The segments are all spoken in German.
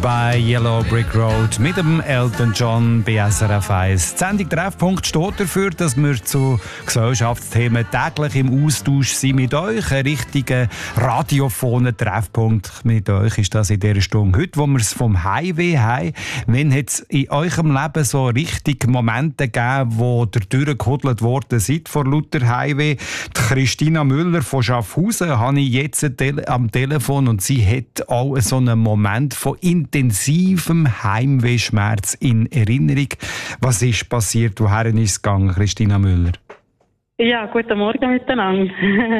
bei Yellow Brick Road mit dem Elton John bei SRF 1. Die Sendung Treffpunkt steht dafür, dass wir zu Gesellschaftsthemen täglich im Austausch sind mit euch. Ein richtiger radiophoner Treffpunkt mit euch ist das in dieser Stunde. Heute, wo wir es vom Highway haben, wenn hat es in eurem Leben so richtig Momente gegeben, wo ihr durchgehudelt worden seid vor lauter Highway? Die Christina Müller von Schaffhausen habe ich jetzt am Telefon und sie hat auch so einen Moment von intensivem Heimwehschmerz in Erinnerung. Was ist passiert? Woher ist es gegangen, Christina Müller? Ja, guten Morgen miteinander.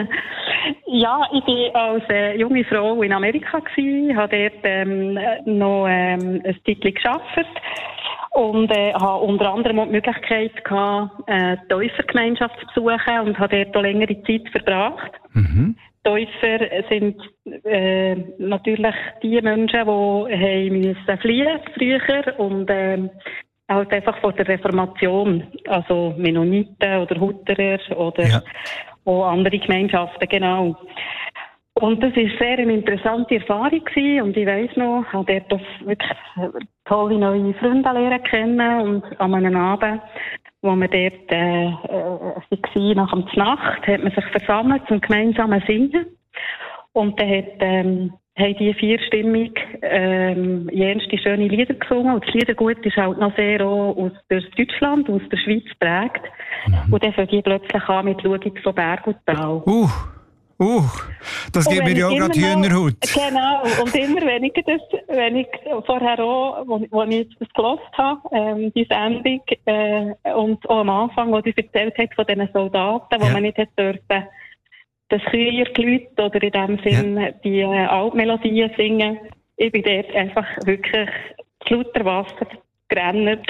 Ja, ich war als junge Frau in Amerika gewesen, habe dort noch ein Titel gearbeitet und habe unter anderem auch die Möglichkeit gehabt, die Täufergemeinschaft zu besuchen und habe dort auch längere Zeit verbracht. Mhm. Täufer sind natürlich die Menschen, die fliehen früher und halt einfach von der Reformation, also Mennoniten oder Hutterer oder auch andere Gemeinschaften, genau. Und das war sehr eine interessante Erfahrung gewesen. Und ich weiss noch, ich habe dort wirklich tolle neue Freunde lernen kennen und an einem Abend, wo wir dort waren, nach der Nacht, hat man sich versammelt zum gemeinsamen Singen. Und dann haben die vierstimmig jenste schöne Lieder gesungen. Und das Liedergut ist halt noch sehr auch aus Deutschland, aus der Schweiz geprägt. Mhm. Und dann fangen die plötzlich an mit «Schau jetzt von Berg und Tal». Das gibt mir ja auch gerade Hühnerhaut. Genau, und immer wenn ich vorher auch, wo ich jetzt das gehört habe, die Sendung, und auch am Anfang, wo die erzählt hat von diesen Soldaten, wo man nicht hätte dürfen, das Chöiergelüt oder in dem Sinn die Altmelodien singen, ich bin dort einfach wirklich zu lauter Wasser gerannt.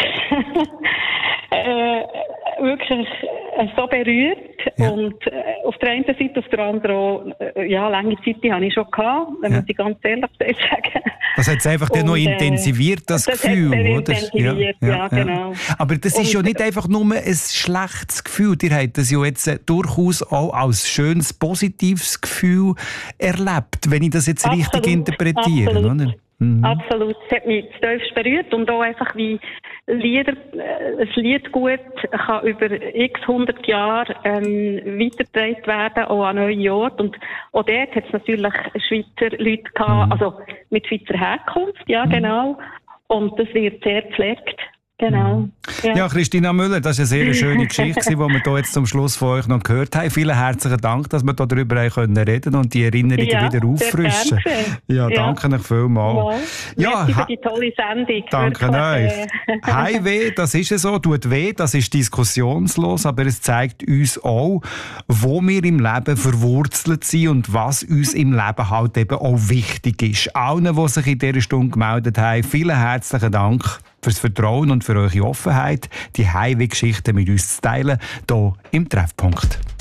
Wirklich so berührt und auf der einen Seite, auf der anderen auch, lange Zeit die habe ich schon gehabt, muss ich ganz ehrlich sagen. Das hat es einfach dann noch intensiviert, das Gefühl, oder? Intensiviert, ja, genau. Aber das ist ja nicht einfach nur ein schlechtes Gefühl, ihr habt das ja jetzt durchaus auch als schönes, positives Gefühl erlebt, wenn ich das jetzt richtig interpretiere, oder? Mhm. Absolut, es hat mich tiefst berührt und auch einfach wie ein Liedgut kann über x 100 Jahre weitergetragen werden, auch an neue Orte. Und auch dort hat es natürlich Schweizer Leute gehabt, also mit Schweizer Herkunft, ja genau. Und das wird sehr gepflegt. Genau. Ja, Christina Müller, das war eine sehr schöne Geschichte, die wir hier jetzt zum Schluss von euch noch gehört haben. Vielen herzlichen Dank, dass wir darüber reden können und die Erinnerungen wieder auffrischen. Ja, danke euch vielmals. Ja, für die tolle Sendung. Danke euch. Heimweh, das ist so, tut weh, das ist diskussionslos, aber es zeigt uns auch, wo wir im Leben verwurzelt sind und was uns im Leben halt eben auch wichtig ist. Allen, die sich in dieser Stunde gemeldet haben, vielen herzlichen Dank fürs Vertrauen und für eure Offenheit, die Highway-Geschichten mit uns zu teilen, hier im Treffpunkt.